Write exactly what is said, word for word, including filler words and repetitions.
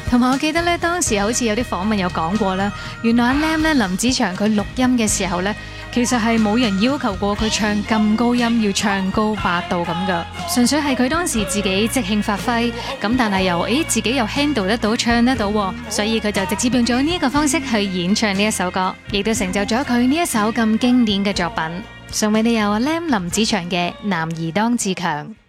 同埋我記得咧，當時好似有啲訪問有講過啦，原來阿 Lam 咧林子祥佢錄音嘅時候咧，其實係冇人要求過佢唱咁高音，要唱高八度咁噶，純粹係佢當時自己即興發揮，咁但係又誒自己又 handle 得到唱得到，所以佢就直接用咗呢一個方式去演唱呢一首歌，亦都成就咗佢呢一首咁經典嘅作品。送俾你有阿 Lam 林子祥嘅《男兒當自強》。